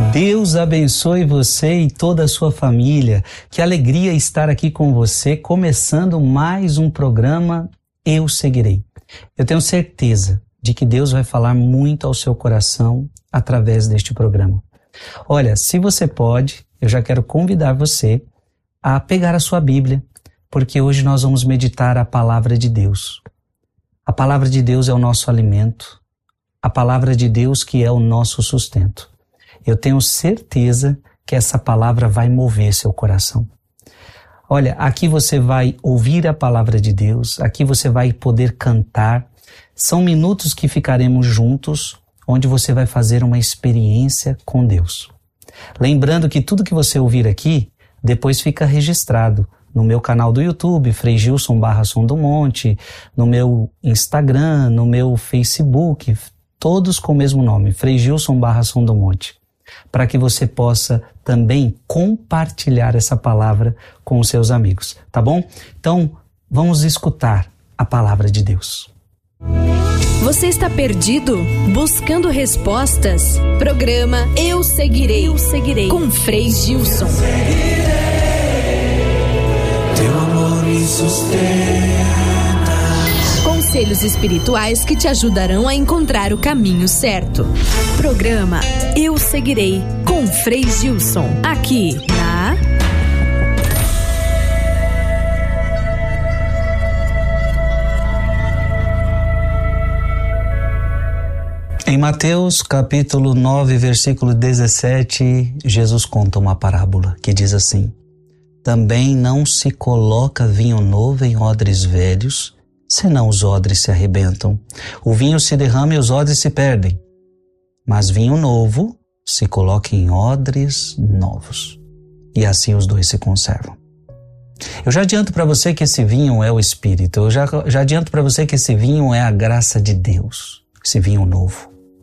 Deus abençoe você e toda a sua família. Que alegria estar aqui com você, começando mais um programa Eu Seguirei. Eu tenho certeza de que Deus vai falar muito ao seu coração através deste programa. Olha, se você pode, eu já quero convidar você a pegar a sua Bíblia, porque hoje nós vamos meditar a palavra de Deus. A palavra de Deus é o nosso alimento, a palavra de Deus que é o nosso sustento. Eu tenho certeza que essa palavra vai mover seu coração. Olha, aqui você vai ouvir a palavra de Deus, aqui você vai poder cantar. São minutos que ficaremos juntos, onde você vai fazer uma experiência com Deus. Lembrando que tudo que você ouvir aqui, depois fica registrado no meu canal do YouTube, Frei Gilson /Som do Monte, no meu Instagram, no meu Facebook, todos com o mesmo nome, Frei Gilson /Som do Monte, para que você possa também compartilhar essa palavra com os seus amigos, tá bom? Então, vamos escutar a palavra de Deus. Você está perdido? Buscando respostas? Programa Eu Seguirei. Eu Seguirei. Com Frei Gilson. Teu amor me sustenta. Conselhos espirituais que te ajudarão a encontrar o caminho certo. Programa Eu Seguirei. Com Frei Gilson. Aqui na... Em Mateus capítulo 9, versículo 17, Jesus conta uma parábola que diz assim: também não se coloca vinho novo em odres velhos, senão os odres se arrebentam. O vinho se derrama e os odres se perdem. Mas vinho novo se coloca em odres novos, e assim os dois se conservam. Eu já adianto para você que esse vinho é o Espírito. Eu já adianto para você que esse vinho é a graça de Deus, esse vinho novo.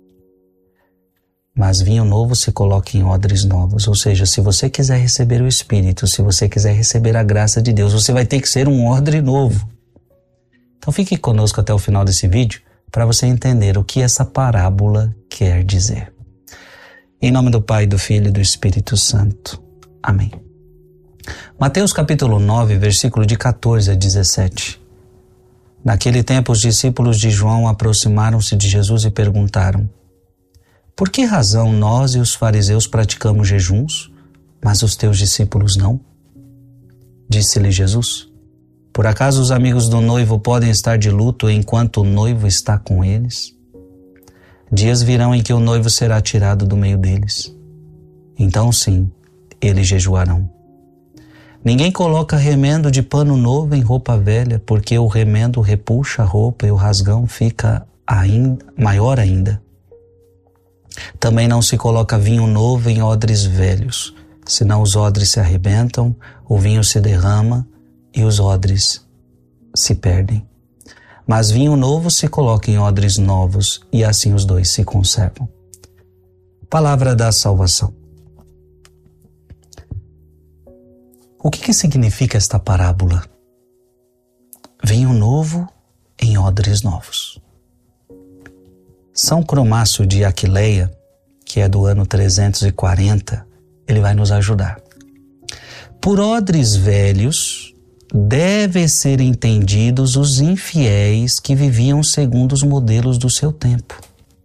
Mas vinho novo se coloca em odres novos, ou seja, se você quiser receber o Espírito, se você quiser receber a graça de Deus, você vai ter que ser um odre novo. Então fique conosco até o final desse vídeo para você entender o que essa parábola quer dizer. Em nome do Pai, do Filho e do Espírito Santo. Amém. Mateus capítulo 9, versículo de 14 a 17. Naquele tempo os discípulos de João aproximaram-se de Jesus e perguntaram: por que razão nós e os fariseus praticamos jejuns, mas os teus discípulos não? Disse-lhe Jesus: por acaso os amigos do noivo podem estar de luto enquanto o noivo está com eles? Dias virão em que o noivo será tirado do meio deles. Então sim, eles jejuarão. Ninguém coloca remendo de pano novo em roupa velha, porque o remendo repuxa a roupa e o rasgão fica maior ainda. Também não se coloca vinho novo em odres velhos, senão os odres se arrebentam, o vinho se derrama e os odres se perdem. Mas vinho novo se coloca em odres novos e assim os dois se conservam. Palavra da salvação. O que significa esta parábola? Vinho novo em odres novos. São Cromácio de Aquileia, que é do ano 340, ele vai nos ajudar. Por odres velhos, devem ser entendidos os infiéis que viviam segundo os modelos do seu tempo.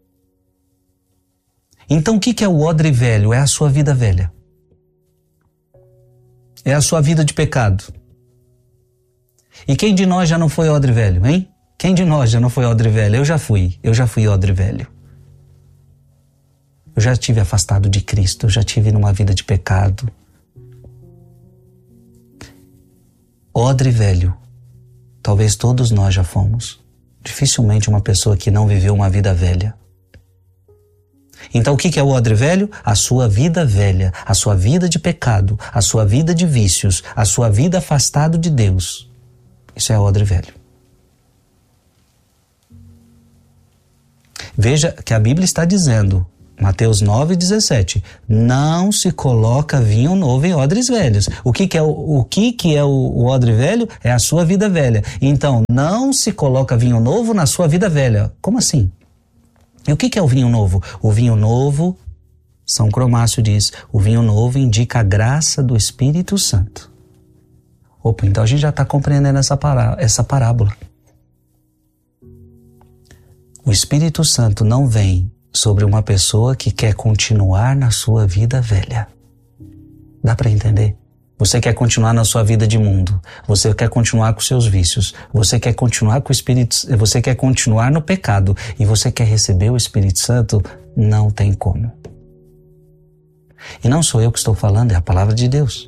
Então o que é o odre velho? É a sua vida velha. É a sua vida de pecado. E quem de nós já não foi odre velho, hein? Quem de nós já não foi odre velho? Eu já fui odre velho. Eu já estive afastado de Cristo, eu já estive numa vida de pecado. Odre velho, talvez todos nós já fomos. Dificilmente uma pessoa que não viveu uma vida velha. Então o que é o odre velho? A sua vida velha, a sua vida de pecado, a sua vida de vícios, a sua vida afastado de Deus. Isso é odre velho. Veja que a Bíblia está dizendo, Mateus 9,17, não se coloca vinho novo em odres velhos. O que é o odre velho? É a sua vida velha. Então, não se coloca vinho novo na sua vida velha. Como assim? E o que é o vinho novo? O vinho novo São Cromácio diz, o vinho novo indica a graça do Espírito Santo. Opa, então a gente já está compreendendo essa parábola. O Espírito Santo não vem sobre uma pessoa que quer continuar na sua vida velha. Dá para entender? Você quer continuar na sua vida de mundo, você quer continuar com seus vícios, você quer continuar com o Espírito, você quer continuar no pecado e você quer receber o Espírito Santo, não tem como. E não sou eu que estou falando, é a palavra de Deus.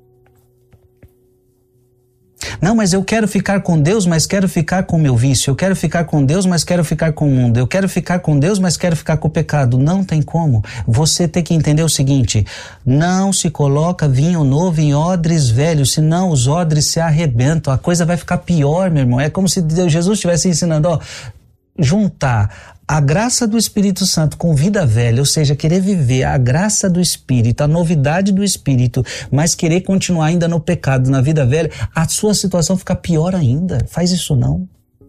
Não, mas eu quero ficar com Deus, mas quero ficar com o meu vício. Eu quero ficar com Deus, mas quero ficar com o mundo. Eu quero ficar com Deus, mas quero ficar com o pecado. Não tem como. Você tem que entender o seguinte, não se coloca vinho novo em odres velhos, senão os odres se arrebentam. A coisa vai ficar pior, meu irmão. É como se Jesus estivesse ensinando, juntar a graça do Espírito Santo com vida velha, ou seja, querer viver a graça do Espírito, a novidade do Espírito, mas querer continuar ainda no pecado, na vida velha, a sua situação fica pior ainda. Faz isso não.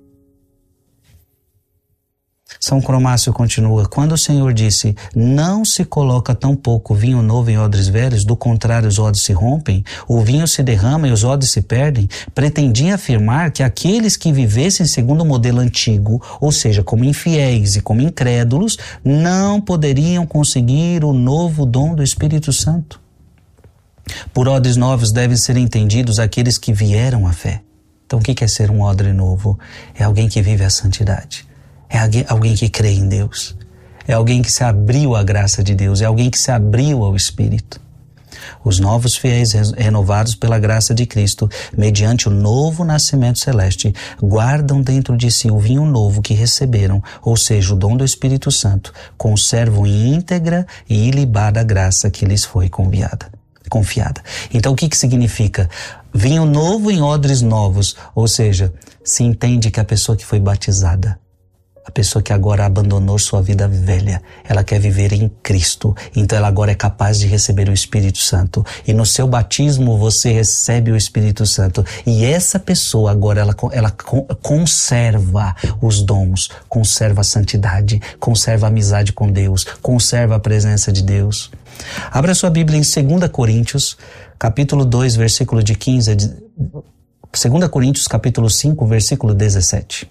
São Cromácio continua, quando o Senhor disse, não se coloca tão pouco vinho novo em odres velhos, do contrário os odres se rompem, o vinho se derrama e os odres se perdem, pretendia afirmar que aqueles que vivessem segundo o modelo antigo, ou seja, como infiéis e como incrédulos, não poderiam conseguir o novo dom do Espírito Santo. Por odres novos devem ser entendidos aqueles que vieram à fé. Então o que é ser um odre novo? É alguém que vive a santidade. É alguém que crê em Deus. É alguém que se abriu à graça de Deus. É alguém que se abriu ao Espírito. Os novos fiéis renovados pela graça de Cristo, mediante o novo nascimento celeste, guardam dentro de si o vinho novo que receberam, ou seja, o dom do Espírito Santo, conservam íntegra e ilibada a graça que lhes foi confiada. Então o que significa? Vinho novo em odres novos, ou seja, se entende que a pessoa que foi batizada, a pessoa que agora abandonou sua vida velha, ela quer viver em Cristo, então ela agora é capaz de receber o Espírito Santo. E no seu batismo você recebe o Espírito Santo. E essa pessoa agora, ela conserva os dons, conserva a santidade, conserva a amizade com Deus, conserva a presença de Deus. Abra sua Bíblia em 2 Coríntios, capítulo 2, versículo de 15, 2 Coríntios, capítulo 5, versículo 17.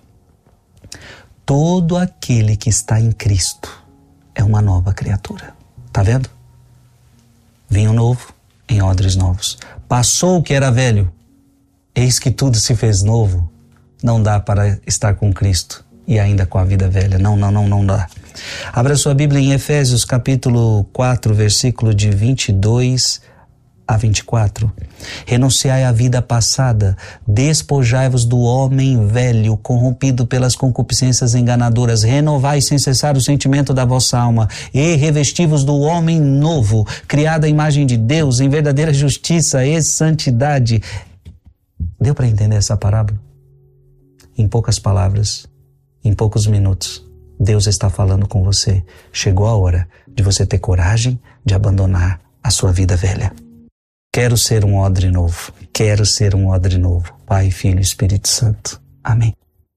Todo aquele que está em Cristo é uma nova criatura. Tá vendo? Vinho novo em odres novos. Passou o que era velho, eis que tudo se fez novo. Não dá para estar com Cristo e ainda com a vida velha. Não dá. Abra sua Bíblia em Efésios capítulo 4, versículo de 22 a 24. Renunciai à vida passada, despojai-vos do homem velho, corrompido pelas concupiscências enganadoras, renovai sem cessar o sentimento da vossa alma, e revesti-vos do homem novo, criado à imagem de Deus, em verdadeira justiça e santidade. Deu para entender essa parábola? Em poucas palavras, em poucos minutos, Deus está falando com você. Chegou a hora de você ter coragem de abandonar a sua vida velha. Quero ser um odre novo. Quero ser um odre novo. Pai, Filho e Espírito Santo. Amém.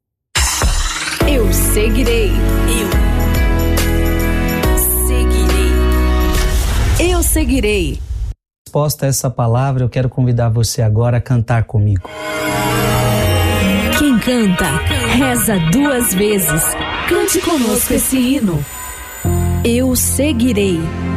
Eu seguirei. Eu seguirei. Resposta a essa palavra, eu quero convidar você agora a cantar comigo. Quem canta, reza 2 vezes. Cante conosco esse hino. Eu seguirei.